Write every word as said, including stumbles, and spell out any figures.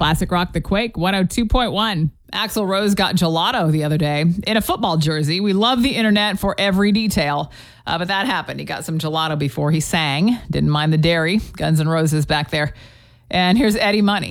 Classic Rock the Quake, one oh two point one. Axl Rose got gelato the other day in a football jersey. We love the internet for every detail, uh, but that happened. He got some gelato before he sang. Didn't mind the dairy. Guns N' Roses back there. And here's Eddie Money.